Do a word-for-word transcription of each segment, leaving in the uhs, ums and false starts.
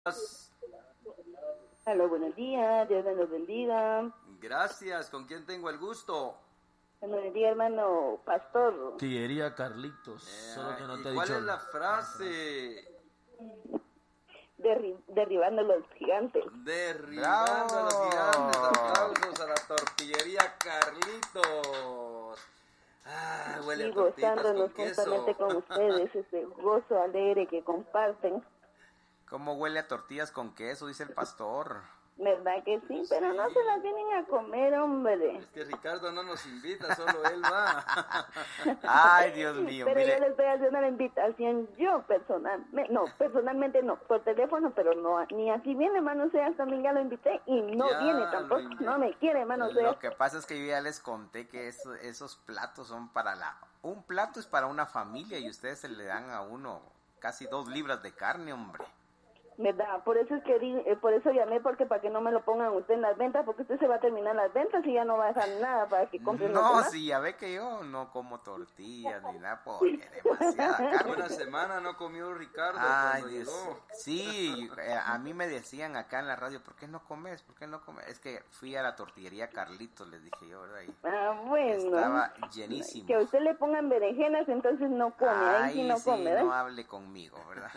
Hola, buenos días, Dios me los bendiga. Gracias, ¿con quién tengo el gusto? Buenos días, hermano Pastor. Tillería Carlitos, Eh, solo que no ¿y te he cuál dicho es la frase? Derri- derribando los gigantes. Derribando a los gigantes. Aplausos a la tortillería Carlitos. Ah, huele Y a tortitas gozándonos con queso. justamente con ustedes, ese gozo alegre que comparten. ¿Cómo huele a tortillas con queso? Dice el pastor. ¿Verdad que sí? Pero no se las vienen a comer, hombre. Es que Ricardo no nos invita, solo él va. Ay, Dios mío, Pero mire. yo le estoy haciendo la invitación, yo personalmente, no, personalmente no, por teléfono, pero no, ni así viene, hermano Seas, también ya lo invité y no Ya viene lo tampoco, invité. no me quiere, hermano Seas. Lo que pasa es que yo ya les conté que eso- esos platos son para la... Un plato es para una familia y ustedes se le dan a uno casi dos libras de carne, hombre. ¿Verdad? Por eso es que di- eh, por eso llamé, porque para que no me lo pongan usted en las ventas, porque usted se va a terminar las ventas y ya no va a dejar nada para que compren los No, demás. sí, ya ve que yo no como tortillas ni nada porque demasiada carne. Una semana no comió Ricardo Ay, cuando Dios. llegó. Sí, eh, a mí me decían acá en la radio, ¿por qué no comes? ¿Por qué no comes? Es que fui a la tortillería Carlitos, les dije yo, ¿verdad? Y Ah, bueno. estaba llenísimo. Que a usted le pongan berenjenas, entonces no come, ahí Ay, sí no sí, come, ¿verdad? no hable conmigo, ¿verdad?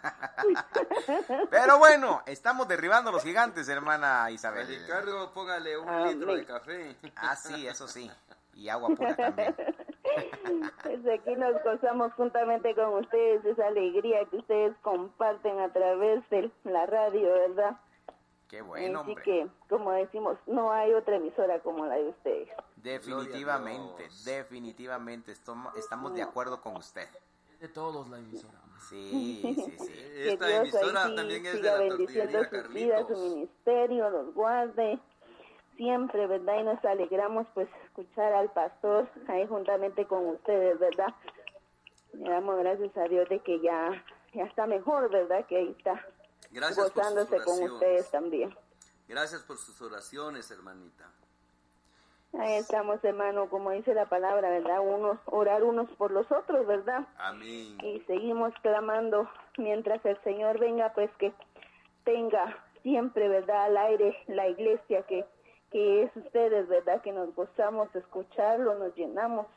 Pero bueno, estamos derribando los gigantes, hermana A Isabel. Ricardo póngale un Amén. litro de café. Ah, sí, eso sí. Y agua pura también. Pues aquí nos gozamos juntamente con ustedes, esa alegría que ustedes comparten a través de la radio, ¿verdad? Qué bueno, Así hombre. que, como decimos, no hay otra emisora como la de ustedes. Definitivamente, Gloria a Dios. definitivamente estomo- estamos de acuerdo con usted. de todos la emisora. Sí, sí, sí. Que Esta Dios emisora ahí sí también es de siga la bendiciendo tortillería sus vidas, su Carlitos. ministerio, los guarde siempre, ¿verdad? Y nos alegramos pues escuchar al pastor ahí juntamente con ustedes, ¿verdad? Le damos gracias a Dios de que ya, ya está mejor, ¿verdad? Que ahí está Gracias por sus gozándose con oraciones. ustedes también. Gracias por sus oraciones, hermanita. Ahí estamos, hermano, como dice la palabra, ¿verdad? Unos, orar unos por los otros, ¿verdad? Amén. Y seguimos clamando mientras el Señor venga, pues que tenga siempre, ¿verdad?, al aire la iglesia, que, que es ustedes, ¿verdad?, que nos gozamos de escucharlo, nos llenamos,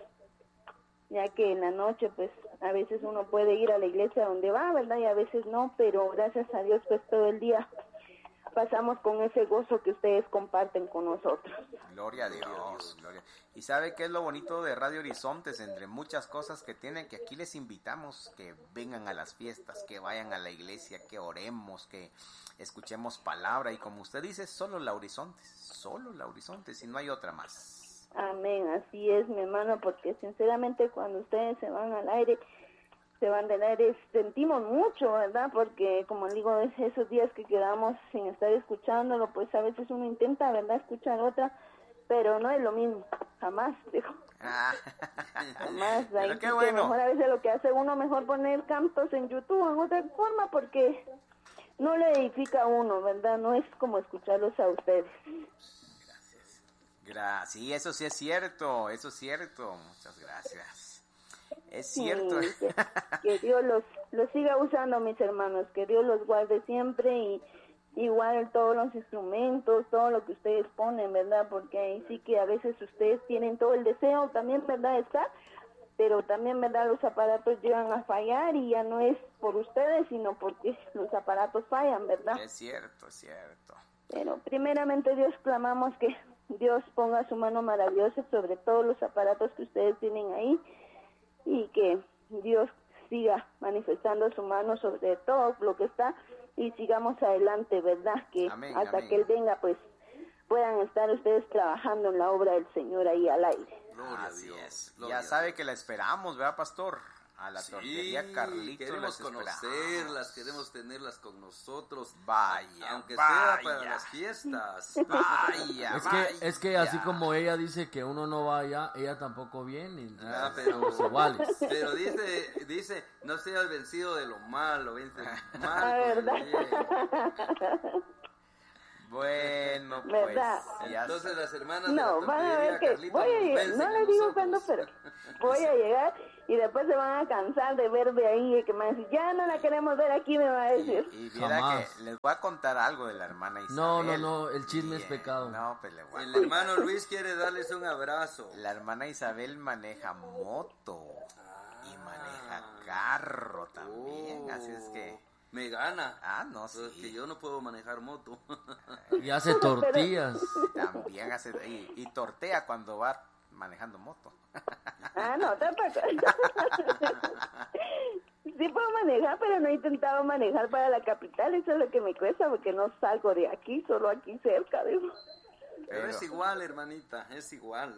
ya que en la noche, pues, a veces uno puede ir a la iglesia donde va, ¿verdad?, y a veces no, pero gracias a Dios, pues, todo el día pasamos con ese gozo que ustedes comparten con nosotros. Gloria a Dios, gloria. Y sabe qué es lo bonito de Radio Horizontes, entre muchas cosas que tienen, que aquí les invitamos que vengan a las fiestas, que vayan a la iglesia, que oremos, que escuchemos palabra, y como usted dice, solo la Horizontes, solo la Horizontes, y no hay otra más. Amén, así es, mi hermano, porque sinceramente cuando ustedes se van al aire, se van del aire, sentimos mucho, ¿verdad? Porque, como digo, es esos días que quedamos sin estar escuchándolo, pues a veces uno intenta, ¿verdad?, escuchar otra, pero no es lo mismo, jamás, digo, Ah, jamás. Ahí pero sí qué que bueno. mejor a veces lo que hace uno, mejor poner cantos en YouTube, en otra forma, porque no le edifica a uno, ¿verdad? No es como escucharlos a ustedes. Gra- sí, eso sí es cierto, eso es cierto, muchas gracias. Es cierto. Sí, que, que Dios los, los siga usando, mis hermanos, que Dios los guarde siempre, y igual todos los instrumentos, todo lo que ustedes ponen, ¿verdad? Porque ahí sí que a veces ustedes tienen todo el deseo también, ¿verdad?, de estar, pero también, ¿verdad?, los aparatos llegan a fallar, y ya no es por ustedes, sino porque los aparatos fallan, ¿verdad? Es cierto, es cierto. Pero primeramente Dios, clamamos que Dios ponga su mano maravillosa sobre todos los aparatos que ustedes tienen ahí, y que Dios siga manifestando su mano sobre todo lo que está, y sigamos adelante, ¿verdad? Que Amén, hasta amén. que Él venga, pues puedan estar ustedes trabajando en la obra del Señor ahí al aire. Gloria a Así Dios. es. Gloria Ya a sabe Dios. que la esperamos, ¿verdad, pastor? A la Sí, tortillería Carlitos queremos las esperamos. conocerlas, queremos tenerlas con nosotros. Vaya, aunque vaya. sea para las fiestas. Vaya, Es vaya. que, es que así como ella dice que uno no vaya, ella tampoco viene. Entonces Ah, pero, somos iguales. pero dice, dice, no seas vencido de lo malo, vence el Ah, mal con el ¿verdad? bien. Bueno, pues. ¿Verdad? ya Entonces está. las hermanas No, de la van a ver tortillería que Carlitos voy a nos llegar, vencen no a les digo nosotros. cuándo, pero voy a llegar y después se van a cansar de ver de ahí y que me van a decir, ya no la queremos ver aquí, me va a Y, decir. y viera Jamás. que les voy a contar algo de la hermana Isabel. No, no, no, el chisme es Y, eh, pecado. No, pues le voy a El contar. hermano Luis quiere darles un abrazo. La hermana Isabel maneja moto y maneja carro también, Oh, así es que... me gana. Ah, no, sí. Pues que yo no puedo manejar moto. Y hace tortillas. También hace... Y, y tortea cuando va manejando moto. Ah, no, tampoco. Sí puedo manejar, pero no he intentado manejar para la capital, eso es lo que me cuesta, porque no salgo de aquí, solo aquí cerca, digo. Pero es igual, hermanita, es igual.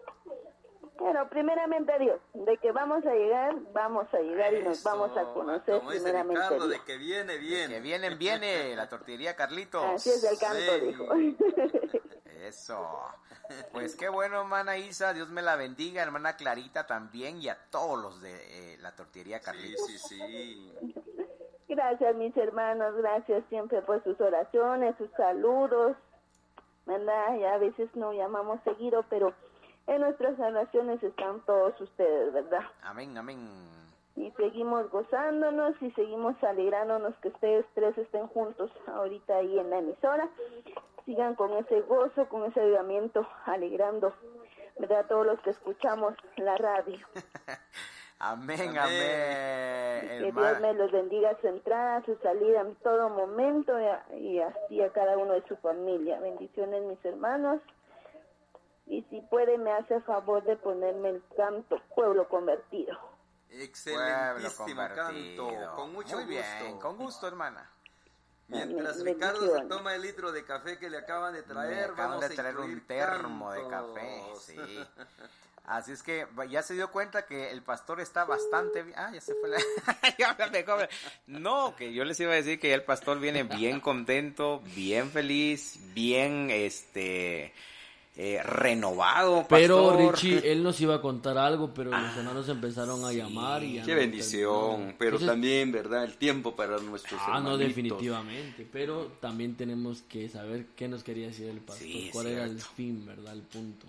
Pero primeramente Dios, de que vamos a llegar, vamos a llegar y nos Eso, vamos a conocer como dice primeramente Ricardo, Dios. de que viene bien. Que vienen, viene la tortillería Carlitos. Así es el canto, Sí. dijo. Eso. Pues qué bueno, hermana Isa, Dios me la bendiga, hermana Clarita también y a todos los de eh, la tortillería Sí, Carlitos. sí, sí. Gracias, mis hermanos, gracias siempre por sus oraciones, sus saludos, ¿verdad? Ya a veces no llamamos seguido, pero en nuestras oraciones están todos ustedes, ¿verdad? Amén, amén. Y seguimos gozándonos y seguimos alegrándonos que ustedes tres estén juntos ahorita ahí en la emisora. Sigan con ese gozo, con ese avivamiento, alegrando, ¿verdad? A todos los que escuchamos la radio. Amén, Amén. amén. Que Dios hermana. me los bendiga su entrada, su salida en todo momento y, a- y así a cada uno de su familia. Bendiciones, mis hermanos. Y si puede, me hace favor de ponerme el canto Pueblo Convertido. Pueblo Excelentísimo convertido. canto, con mucho Muy bien, gusto. con gusto, hermana. Mientras Bendiciones. Ricardo se toma el litro de café que le acaban de Me traer, acaban vamos de a traer un incluir termo de cantos. café, sí. Así es que ya se dio cuenta que el pastor está bastante bien. Ah, ya se fue la... Ya me dejó ver. No, que yo les iba a decir que ya el pastor viene bien contento, bien feliz, bien, este, eh, renovado, pastor. Pero Richie, él nos iba a contar algo, pero los hermanos empezaron a llamar y ya Qué no bendición, terminó. pero Entonces, también, ¿verdad? El tiempo para nuestros Ah, no, hermanitos. definitivamente, pero también tenemos que saber qué nos quería decir el pastor, Sí, es cuál era el cierto. fin, ¿verdad? El punto.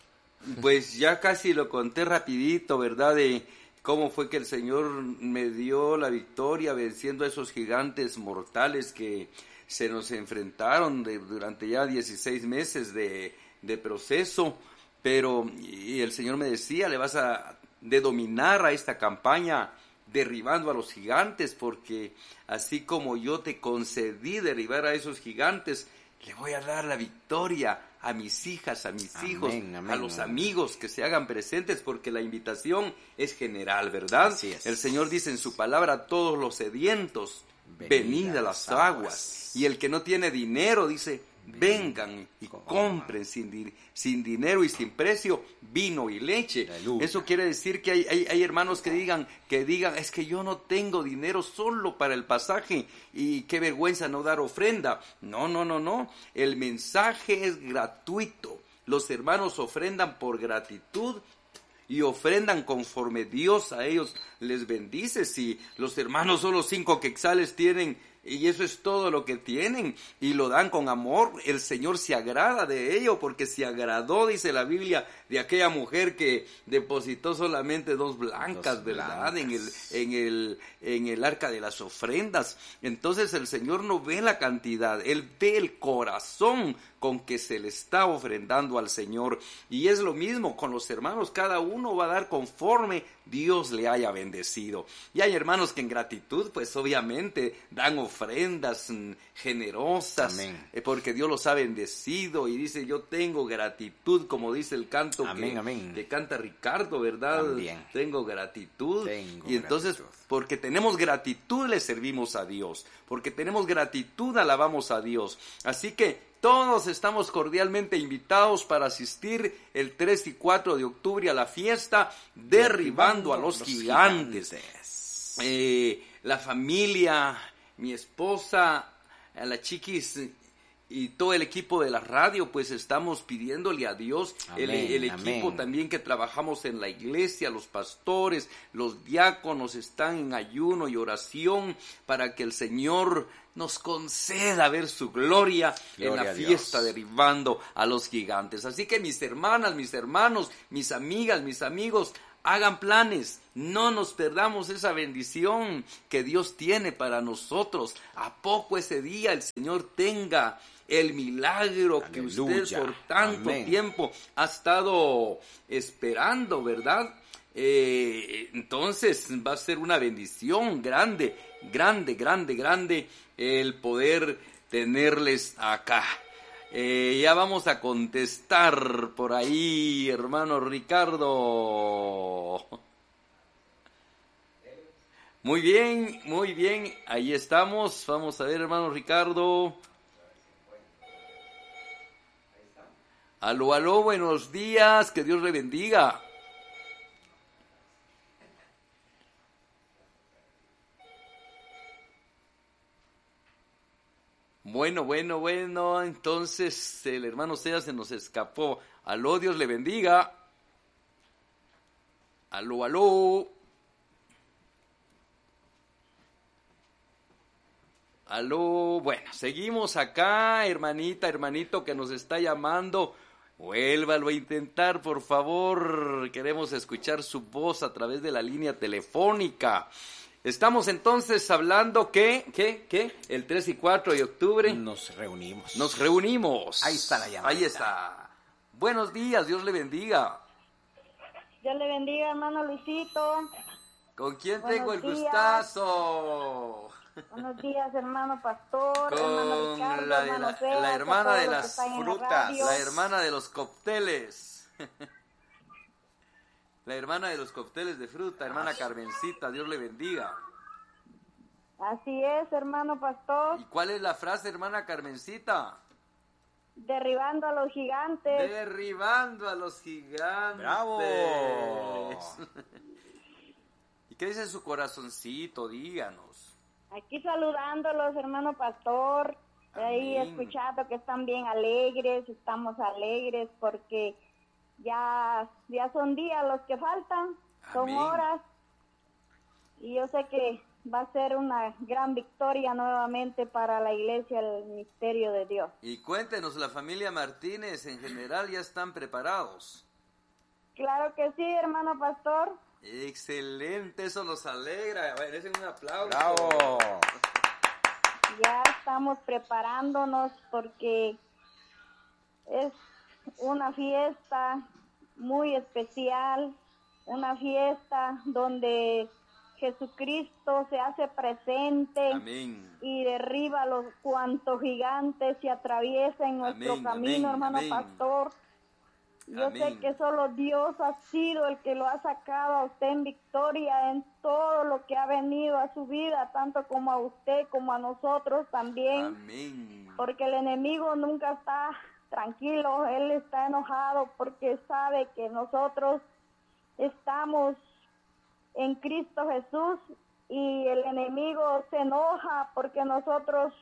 Pues ya casi lo conté rapidito, ¿verdad? De cómo fue que el Señor me dio la victoria venciendo a esos gigantes mortales que se nos enfrentaron de- durante ya dieciséis meses de, de proceso. Pero, y el Señor me decía, le vas a de dominar a esta campaña derribando a los gigantes, porque así como yo te concedí derribar a esos gigantes, le voy a dar la victoria a mis hijas, a mis Amén, hijos, amén, a los amén. amigos que se hagan presentes, porque la invitación es general, ¿verdad? Así es. El Señor dice en su palabra a todos los sedientos, Venid venid a a las las aguas. aguas. Y el que no tiene dinero dice, vengan y coman. compren sin, di- sin dinero y sin precio vino y leche. Aleluya. Eso quiere decir que hay, hay, hay hermanos que digan, que digan, es que yo no tengo dinero solo para el pasaje y qué vergüenza no dar ofrenda. No, no, no, no. El mensaje es gratuito. Los hermanos ofrendan por gratitud y ofrendan conforme Dios a ellos les bendice. Si los hermanos solo cinco quetzales tienen y eso es todo lo que tienen y lo dan con amor, el Señor se agrada de ello, porque se agradó, dice la Biblia, de aquella mujer que depositó solamente dos blancas, Dos ¿verdad? En el, blancas. en el, en el arca de las ofrendas. Entonces el Señor no ve la cantidad, Él ve el corazón con que se le está ofrendando al Señor. Y es lo mismo con los hermanos, cada uno va a dar conforme Dios le haya bendecido. Y hay hermanos que en gratitud, pues obviamente dan ofrendas mm, generosas, Amén. eh, porque Dios los ha bendecido y dice, yo tengo gratitud, como dice el canto Amén, que, amén. que canta Ricardo, ¿verdad? También. Tengo gratitud. Tengo y entonces, gratitud. porque tenemos gratitud, le servimos a Dios. Porque tenemos gratitud, alabamos a Dios. Así que todos estamos cordialmente invitados para asistir el tres y cuatro de octubre a la fiesta Derribando a los Gigantes. gigantes. Eh, la familia, mi esposa, a la chiquis y todo el equipo de la radio, pues estamos pidiéndole a Dios, Amén, el, el equipo amén. también que trabajamos en la iglesia, los pastores, los diáconos están en ayuno y oración para que el Señor nos conceda ver su gloria, Gloria en la a Dios. fiesta derribando a los gigantes. Así que mis hermanas, mis hermanos, mis amigas, mis amigos, hagan planes, no nos perdamos esa bendición que Dios tiene para nosotros. ¿A poco ese día el Señor tenga el milagro que Aleluya. usted por tanto Amén. tiempo ha estado esperando, verdad? Eh, entonces va a ser una bendición grande, grande, grande, grande el poder tenerles acá. Eh, ya vamos a contestar por ahí, hermano Ricardo. Muy bien, muy bien, ahí estamos. Vamos a ver, hermano Ricardo. Aló, aló, buenos días, que Dios le bendiga. Bueno, bueno, bueno, entonces el hermano Sea se nos escapó. Aló, Dios le bendiga. Aló, aló. Aló, bueno, seguimos acá, hermanita, hermanito que nos está llamando. Vuélvalo a intentar, por favor. Queremos escuchar su voz a través de la línea telefónica. Estamos entonces hablando que, que, que el tres y cuatro de octubre Nos reunimos. nos reunimos. Ahí está la llamada. Ahí está. Buenos días, Dios le bendiga. Dios le bendiga, hermano Luisito. ¿Con quién Buenos tengo el días. gustazo? Buenos días, hermano Pastor, hermano Con Ricardo, la, hermano la- Sea, la a hermana todos de los que las están en la frutas, radio. La hermana de los cócteles. La hermana de los cócteles de fruta, hermana Carmencita, Dios le bendiga. Así es, hermano Pastor, ¿Y cuál es la frase, hermana Carmencita? derribando a los gigantes. Derribando a los gigantes. ¡Bravo! ¿Y qué dice su corazoncito? Díganos. Aquí saludándolos, hermano Pastor, ahí Amén. escuchando que están bien alegres, estamos alegres porque ya, ya son días los que faltan, son Amén. horas, y yo sé que va a ser una gran victoria nuevamente para la iglesia, el misterio de Dios. Y cuéntenos, la familia Martínez en general ya están preparados. Claro que sí, hermano Pastor. Excelente, eso nos alegra. Merecen un aplauso. ¡Bravo! Ya estamos preparándonos porque es una fiesta muy especial, una fiesta donde Jesucristo se hace presente Amén. y derriba los cuantos gigantes se atraviesa en nuestro Amén, camino, amén, hermano amén. Pastor. Yo Amén. sé que solo Dios ha sido el que lo ha sacado a usted en victoria en todo lo que ha venido a su vida, tanto como a usted como a nosotros también, Amén. porque el enemigo nunca está tranquilo, él está enojado porque sabe que nosotros estamos en Cristo Jesús y el enemigo se enoja porque nosotros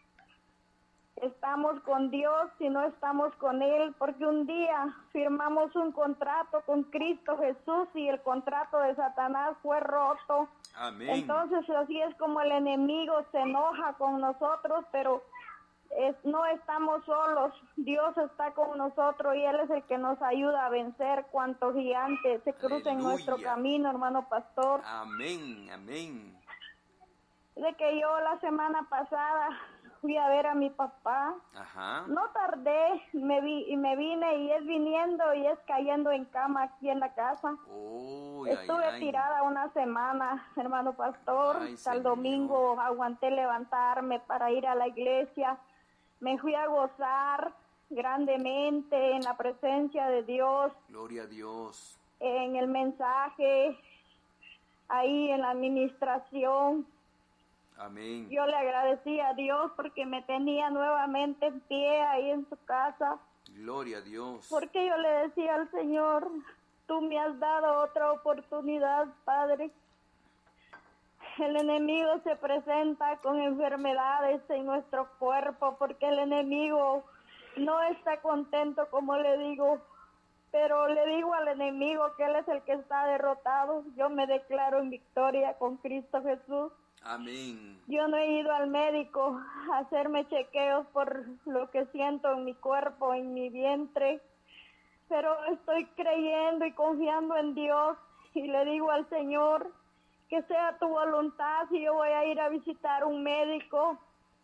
estamos con Dios y no estamos con Él, porque un día firmamos un contrato con Cristo Jesús y el contrato de Satanás fue roto. Amén. Entonces así es como el enemigo se enoja con nosotros, pero es, no estamos solos, Dios está con nosotros y Él es el que nos ayuda a vencer cuantos gigantes se crucen en Aleluya. nuestro camino, hermano Pastor. Amén. Amén. De que yo la semana pasada fui a ver a mi papá. Ajá. No tardé, me vi y me vine y es viniendo y es cayendo en cama aquí en la casa. Uy, ay, Estuve ay. tirada una semana, hermano Pastor. Ay, Hasta el Señor. domingo aguanté levantarme para ir a la iglesia. Me fui a gozar grandemente en la presencia de Dios, Gloria a Dios. en el mensaje, ahí en la administración. Amén. Yo le agradecí a Dios porque me tenía nuevamente en pie ahí en su casa, Gloria a Dios. porque yo le decía al Señor, tú me has dado otra oportunidad, Padre. El enemigo se presenta con enfermedades en nuestro cuerpo porque el enemigo no está contento, como le digo, pero le digo al enemigo que él es el que está derrotado. Yo me declaro en victoria con Cristo Jesús. Amén. Yo no he ido al médico a hacerme chequeos por lo que siento en mi cuerpo, en mi vientre, pero estoy creyendo y confiando en Dios y le digo al Señor que sea tu voluntad si yo voy a ir a visitar un médico.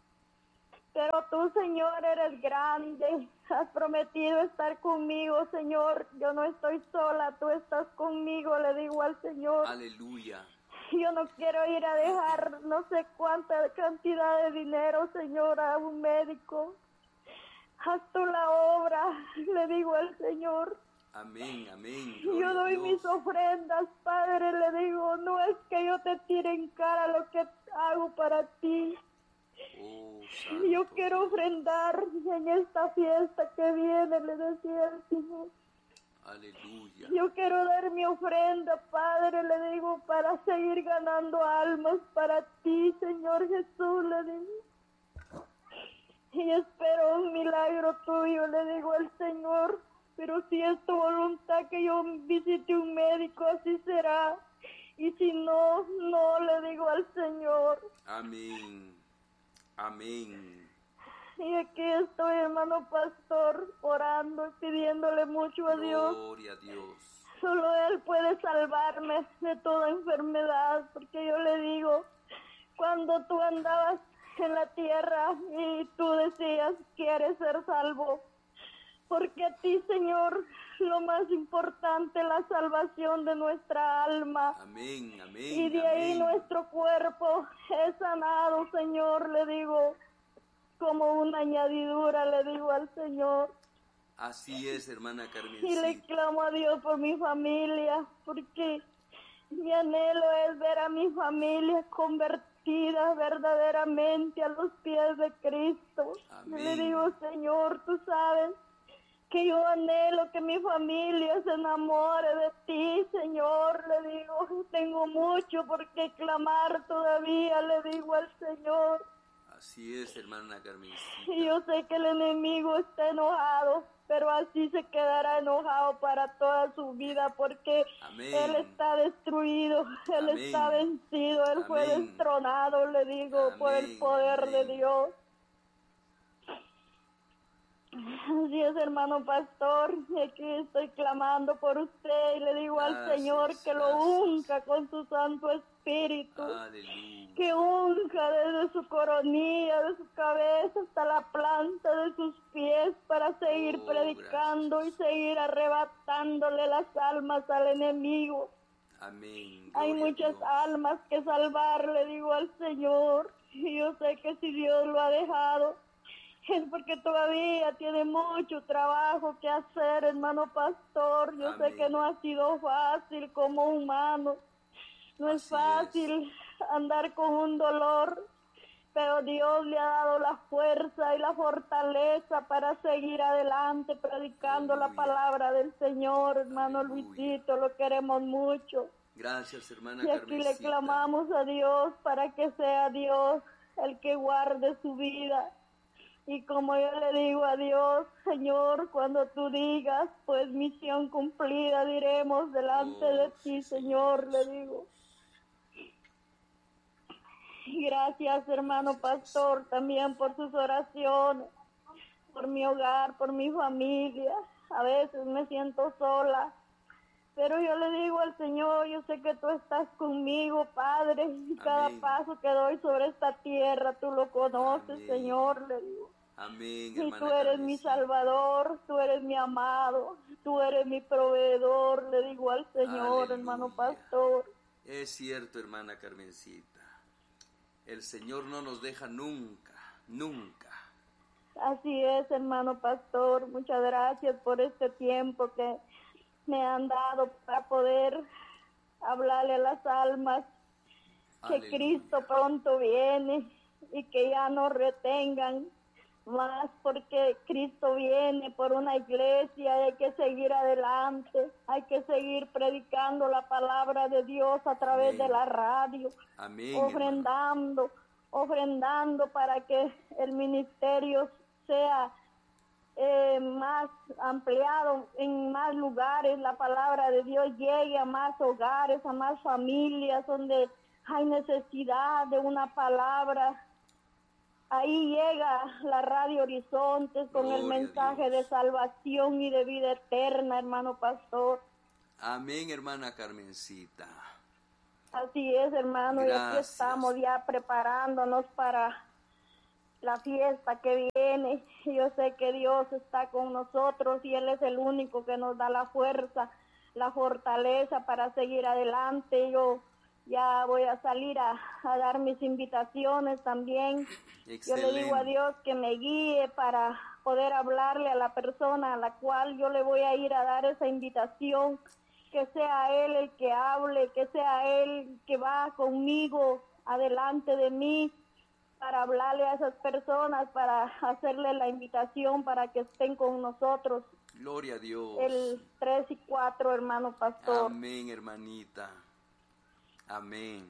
Pero tú, Señor, eres grande, has prometido estar conmigo, Señor. Yo no estoy sola, tú estás conmigo, le digo al Señor. Aleluya. Yo no quiero ir a dejar no sé cuánta cantidad de dinero, Señor, a un médico. Haz tú la obra, le digo al Señor. Amén, amén. Yo doy mis ofrendas, Padre, le digo, no es que yo te tire en cara lo que hago para ti. Oh, yo quiero ofrendar en esta fiesta que viene, le decía el Señor. Aleluya. Yo quiero dar mi ofrenda, Padre, le digo, para seguir ganando almas para ti, Señor Jesús, le digo. Y espero un milagro tuyo, le digo al Señor. Pero si es tu voluntad que yo visite un médico, así será. Y si no, no, le digo al Señor. Amén. Amén. Y aquí estoy, hermano pastor, orando y pidiéndole mucho a Dios. Gloria a Dios. Solo Él puede salvarme de toda enfermedad, porque yo le digo, cuando tú andabas en la tierra y tú decías, quieres ser salvo, porque a ti, Señor, lo más importante es la salvación de nuestra alma. Amén, amén. Y de ahí amén. nuestro cuerpo es sanado, Señor, le digo, como una añadidura, le digo al Señor. Así es, hermana Carmen. Y le clamo a Dios por mi familia, porque mi anhelo es ver a mi familia convertida verdaderamente a los pies de Cristo. Amén. Le digo, Señor, tú sabes que yo anhelo que mi familia se enamore de ti, Señor, le digo, tengo mucho por qué clamar todavía, le digo al Señor. Así es, hermana Carmencita. Y yo sé que el enemigo está enojado, pero así se quedará enojado para toda su vida, porque Amén. Él está destruido, Él Amén. está vencido, Él Amén. fue destronado, le digo, Amén. por el poder Amén. de Dios. Así es, hermano pastor, y aquí estoy clamando por usted y le digo Gracias, al Señor que lo gracias. unja con su Santo Espíritu, Aleluya. que unja desde su coronilla, de su cabeza hasta la planta de sus pies para seguir Oh, predicando gracias. y seguir arrebatándole las almas al enemigo. Amén. Hay Gloria a muchas Dios. almas que salvar, le digo al Señor, y yo sé que si Dios lo ha dejado, es porque todavía tiene mucho trabajo que hacer, hermano pastor. Yo Amén. sé que no ha sido fácil como humano. No es Así fácil andar con un dolor, pero Dios le ha dado la fuerza y la fortaleza para seguir adelante predicando la Aleluya. palabra del Señor, hermano Aleluya. Luisito. Lo queremos mucho. Gracias, hermana Y aquí le Carmencita. clamamos a Dios para que sea Dios el que guarde su vida. Y como yo le digo a Dios, Señor, cuando tú digas, pues misión cumplida diremos delante Oh, de ti, sí, Señor, Señor le digo. Gracias, hermano Gracias, pastor, también por sus oraciones, por mi hogar, por mi familia. A veces me siento sola, pero yo le digo al Señor, yo sé que tú estás conmigo, Padre, y cada Amén. paso que doy sobre esta tierra, tú lo conoces, Amén. Señor, le digo. Amén, Y hermana tú eres mi Carmencita. Salvador, tú eres mi amado, tú eres mi proveedor, le digo al Señor, Aleluya. hermano pastor. Es cierto, hermana Carmencita. El Señor no nos deja nunca, nunca. Así es, hermano pastor, muchas gracias por este tiempo que me han dado para poder hablarle a las almas que Aleluya. Cristo pronto viene y que ya no retengan más porque Cristo viene por una iglesia y hay que seguir adelante, hay que seguir predicando la palabra de Dios a través Amén. de la radio, Amén, ofrendando, ofrendando para que el ministerio sea eh, más ampliado en más lugares, la palabra de Dios llegue a más hogares, a más familias donde hay necesidad de una palabra. Ahí llega la Radio Horizontes con Gloria el mensaje de salvación y de vida eterna, hermano pastor. Amén, hermana Carmencita. Así es, hermano, Gracias. y aquí estamos ya preparándonos para la fiesta que viene. Yo sé que Dios está con nosotros y Él es el único que nos da la fuerza, la fortaleza para seguir adelante. Yo ya voy a salir a, a dar mis invitaciones también. Excelente. Yo le digo a Dios que me guíe para poder hablarle a la persona a la cual yo le voy a ir a dar esa invitación, que sea Él el que hable, que sea Él que va conmigo adelante de mí para hablarle a esas personas, para hacerle la invitación para que estén con nosotros Gloria a Dios. el tres y cuatro, hermano pastor. Amén, hermanita. Amén.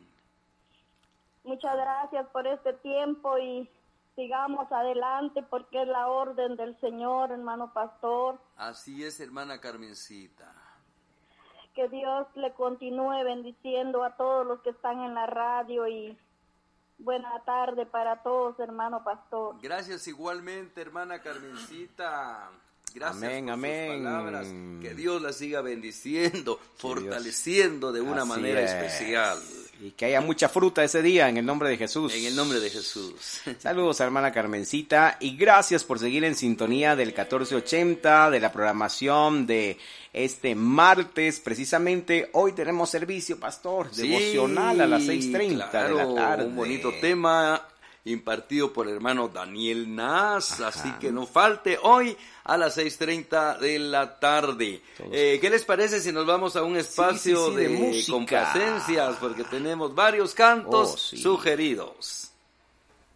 Muchas gracias por este tiempo y sigamos adelante porque es la orden del Señor, hermano pastor. Así es, hermana Carmencita. Que Dios le continúe bendiciendo a todos los que están en la radio y buena tarde para todos, hermano pastor. Gracias igualmente, hermana Carmencita. Gracias Amén, por amén. sus palabras. Que Dios la siga bendiciendo, fortaleciendo de una Así manera es. especial. Y que haya mucha fruta ese día en el nombre de Jesús. En el nombre de Jesús. Saludos, hermana Carmencita, y gracias por seguir en sintonía del catorce ochenta, de la programación de este martes. Precisamente hoy tenemos servicio, pastor, Sí, devocional a las seis treinta claro, de la tarde. Un bonito tema impartido por el hermano Daniel Nas, así que no falte hoy a las seis treinta de la tarde. Eh, ¿Qué les parece si nos vamos a un espacio sí, sí, de, de música? complacencias? Porque tenemos varios cantos Oh, sí. sugeridos.